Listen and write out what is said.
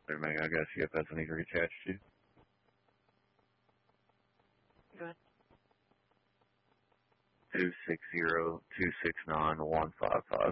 Man, I gotta see if that's any to attach to. Go ahead. 260-269-155.